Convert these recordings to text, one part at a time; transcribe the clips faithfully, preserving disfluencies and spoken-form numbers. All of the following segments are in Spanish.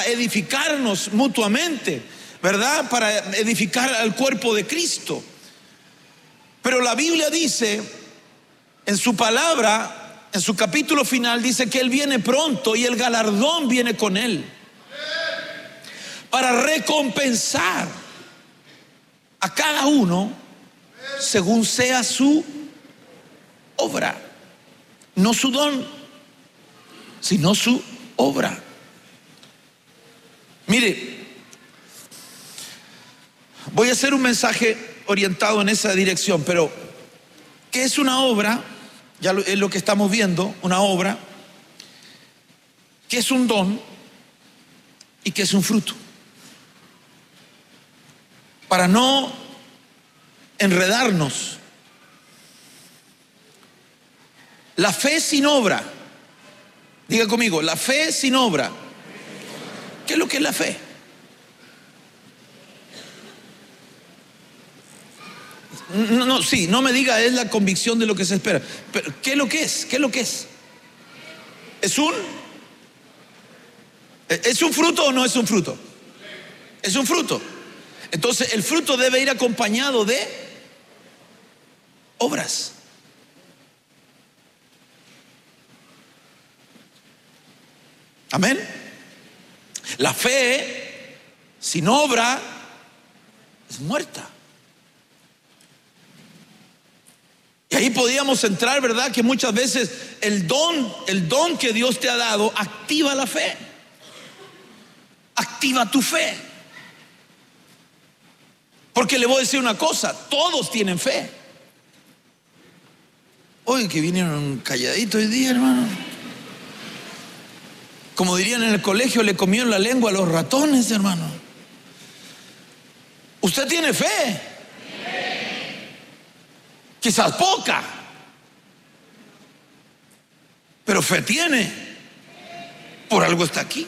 edificarnos mutuamente, ¿verdad? Para edificar al cuerpo de Cristo. Pero la Biblia dice, en su palabra, en su capítulo final, dice que Él viene pronto y el galardón viene con Él, para recompensar a cada uno según sea su obra. No su don, sino su obra. Mire, voy a hacer un mensaje orientado en esa dirección, pero ¿qué es una obra? Ya es lo que estamos viendo, una obra. ¿Qué es un don? ¿Y qué es un fruto? Para no enredarnos. La fe sin obra. Diga conmigo, la fe sin obra. ¿Qué es lo que es la fe? No, no, sí, no me diga es la convicción de lo que se espera. Pero ¿qué es lo que es? ¿Qué es lo que es? ¿Es un? ¿Es un fruto o no es un fruto? Es un fruto. Entonces el fruto debe ir acompañado de obras. Amén. La fe sin obra es muerta. Y ahí podíamos entrar, ¿verdad? Que muchas veces el don, el don que Dios te ha dado activa la fe. Activa tu fe. Porque le voy a decir una cosa, todos tienen fe. Oye, que vinieron calladitos hoy día, hermano. Como dirían en el colegio, le comieron la lengua a los ratones, hermano. ¿Usted tiene fe? Quizás poca, pero fe tiene. Por algo está aquí.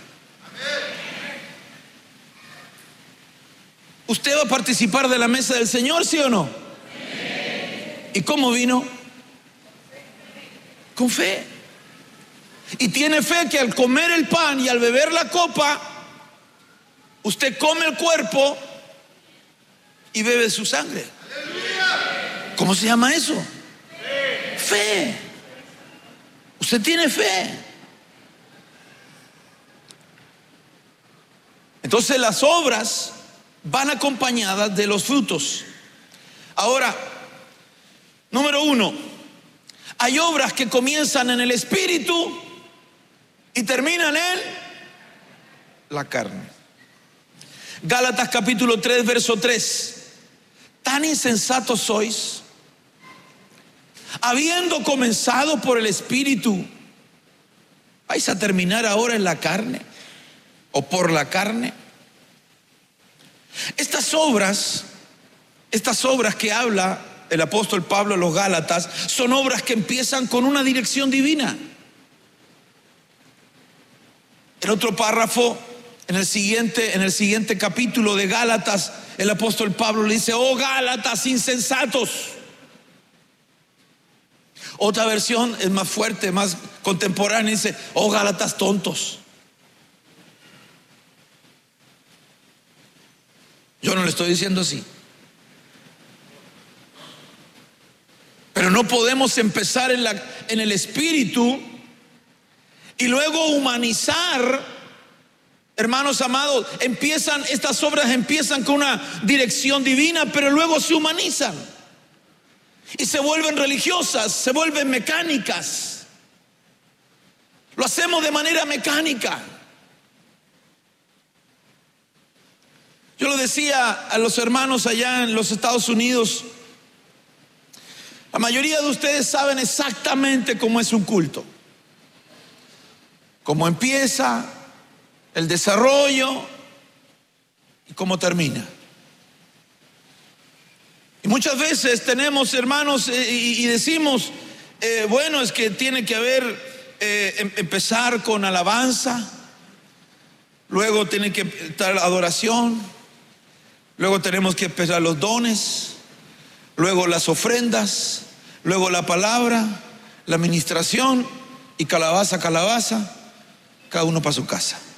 ¿Usted va a participar de la mesa del Señor, sí o no? ¿Y cómo vino? Con fe. Y tiene fe que al comer el pan y al beber la copa, usted come el cuerpo y bebe su sangre. ¿Cómo se llama eso? Fe. Fe. Usted tiene fe. Entonces las obras van acompañadas de los frutos. Ahora, número uno, hay obras que comienzan en el espíritu y terminan en la carne. Gálatas capítulo tres, verso tres. Tan insensatos sois, habiendo comenzado por el espíritu, ¿vais a terminar ahora en la carne? ¿O por la carne? Estas obras, estas obras que habla el apóstol Pablo a los Gálatas, son obras que empiezan con una dirección divina. En otro párrafo, en el siguiente, en el siguiente capítulo de Gálatas, el apóstol Pablo le dice: oh Gálatas insensatos. Otra versión es más fuerte, más contemporánea, dice: oh Gálatas tontos. Yo no le estoy diciendo así. Pero no podemos empezar en, la, en el espíritu y luego humanizar. Hermanos amados, empiezan, estas obras empiezan con una dirección divina, pero luego se humanizan y se vuelven religiosas, se vuelven mecánicas. Lo hacemos de manera mecánica. Yo lo decía a los hermanos allá en los Estados Unidos, la mayoría de ustedes saben exactamente cómo es un culto, cómo empieza, el desarrollo y cómo termina. Y muchas veces tenemos, hermanos, eh, y, y decimos, eh, bueno, es que tiene que haber, eh, em, empezar con alabanza, luego tiene que estar adoración, luego tenemos que empezar los dones, luego las ofrendas, luego la palabra, la administración y calabaza, calabaza, cada uno para su casa.